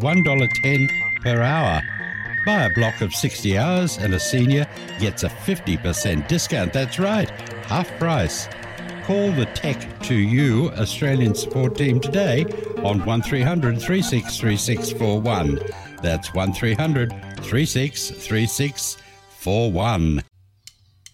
$1.10 per hour. Buy a block of 60 hours and a senior gets a 50% discount. That's right, half price. Call the Tech2U Australian support team today on 1300 363641. That's 1300 363641.